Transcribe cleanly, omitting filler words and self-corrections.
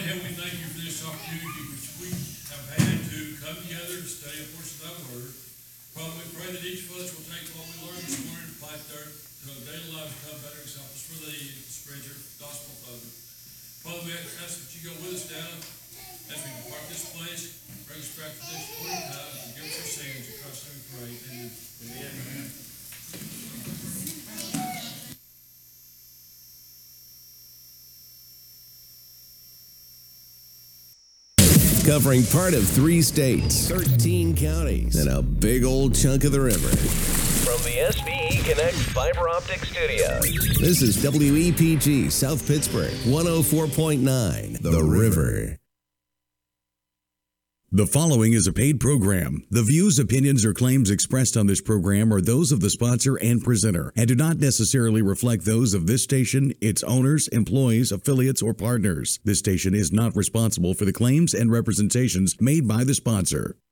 Him, we thank you for this opportunity which we have had to come together to study a portion of thy word. Father, we pray that each of us will take what we learned this morning and apply it to our daily lives, become better examples for thee to spread your gospel, Father. Father, we ask that you go with us now as we depart this place. Bring us back to this point in time and give us our sins. In Christ's name we pray. Amen. Amen. Covering part of 3 states, 13 counties, and a big old chunk of the river. From the SBE Connect Fiber Optic Studios. This is WEPG South Pittsburgh, 104.9, The River. The following is a paid program. The views, opinions, or claims expressed on this program are those of the sponsor and presenter and do not necessarily reflect those of this station, its owners, employees, affiliates, or partners. This station is not responsible for the claims and representations made by the sponsor.